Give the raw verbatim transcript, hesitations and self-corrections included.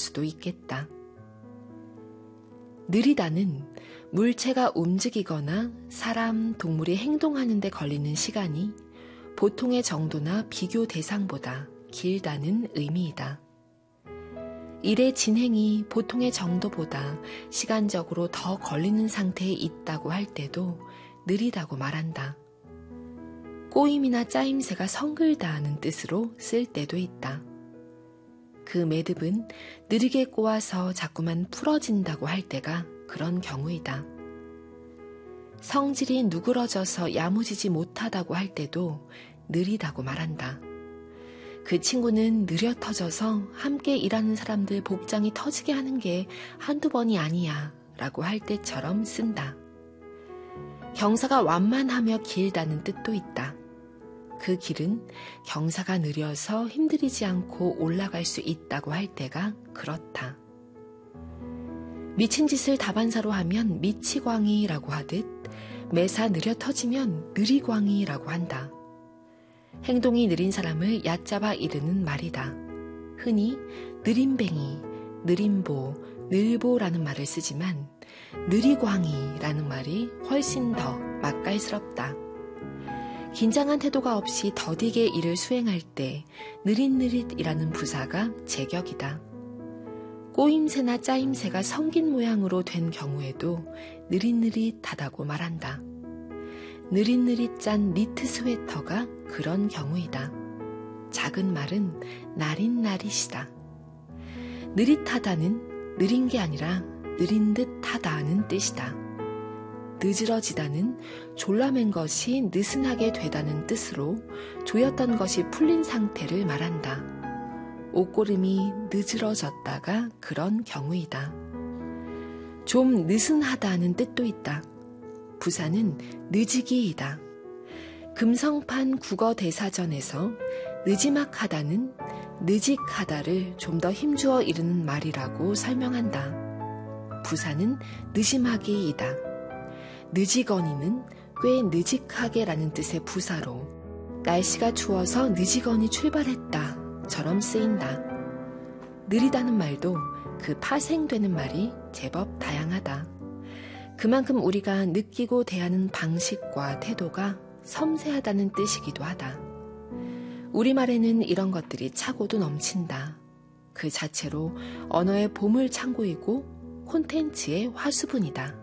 수도 있겠다. 느리다는 물체가 움직이거나 사람, 동물이 행동하는 데 걸리는 시간이 보통의 정도나 비교 대상보다 길다는 의미이다. 일의 진행이 보통의 정도보다 시간적으로 더 걸리는 상태에 있다고 할 때도 느리다고 말한다. 꼬임이나 짜임새가 성글다는 뜻으로 쓸 때도 있다. 그 매듭은 느리게 꼬아서 자꾸만 풀어진다고 할 때가 그런 경우이다. 성질이 누그러져서 야무지지 못하다고 할 때도 느리다고 말한다. 그 친구는 느려 터져서 함께 일하는 사람들 복장이 터지게 하는 게 한두 번이 아니야 라고 할 때처럼 쓴다. 경사가 완만하며 길다는 뜻도 있다. 그 길은 경사가 느려서 힘들이지 않고 올라갈 수 있다고 할 때가 그렇다. 미친 짓을 다반사로 하면 미치광이라고 하듯 매사 느려 터지면 느리광이라고 한다. 행동이 느린 사람을 얕잡아 이르는 말이다. 흔히 느림뱅이, 느림보, 늘보라는 말을 쓰지만 느리광이라는 말이 훨씬 더 맛깔스럽다. 긴장한 태도가 없이 더디게 일을 수행할 때 느릿느릿이라는 부사가 제격이다. 꼬임새나 짜임새가 성긴 모양으로 된 경우에도 느릿느릿하다고 말한다. 느릿느릿 짠 니트 스웨터가 그런 경우이다. 작은 말은 나릿나릿이다. 느릿하다는 느린 게 아니라 느린 듯 하다는 뜻이다. 느지러지다는 졸라맨 것이 느슨하게 되다는 뜻으로 조였던 것이 풀린 상태를 말한다. 옷고름이 느지러졌다가 그런 경우이다. 좀 느슨하다는 뜻도 있다. 부사는 느지기이다. 금성판 국어대사전에서 느지막하다는 느직하다를 좀 더 힘주어 이르는 말이라고 설명한다. 부사는 느심하기이다. 느지거니는 꽤 느직하게라는 뜻의 부사로 날씨가 추워서 느지거니 출발했다 처럼 쓰인다. 느리다는 말도 그 파생되는 말이 제법 다양하다. 그만큼 우리가 느끼고 대하는 방식과 태도가 섬세하다는 뜻이기도 하다. 우리말에는 이런 것들이 차고도 넘친다. 그 자체로 언어의 보물창고이고 콘텐츠의 화수분이다.